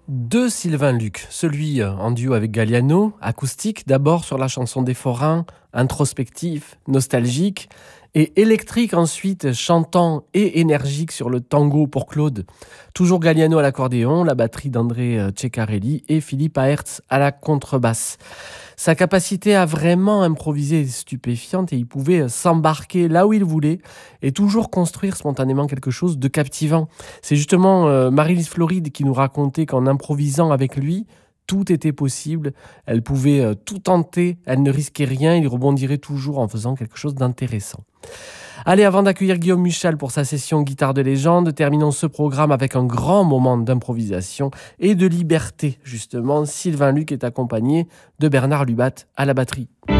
Deux Sylvain Luc, celui en duo avec Galliano, acoustique d'abord sur la chanson des forains, introspectif, nostalgique, et électrique ensuite, chantant et énergique sur le tango pour Claude. Toujours Galliano à l'accordéon, la batterie d'André Ceccarelli et Philippe Aerts à la contrebasse. Sa capacité à vraiment improviser est stupéfiante et il pouvait s'embarquer là où il voulait et toujours construire spontanément quelque chose de captivant. C'est justement Marie-Lise Floride qui nous racontait qu'en improvisant avec lui, tout était possible. Elle pouvait tout tenter, elle ne risquait rien, il rebondirait toujours en faisant quelque chose d'intéressant. Allez, avant d'accueillir Guillaume Muchal pour sa session guitare de légende, terminons ce programme avec un grand moment d'improvisation et de liberté. Justement, Sylvain Luc est accompagné de Bernard Lubat à la batterie.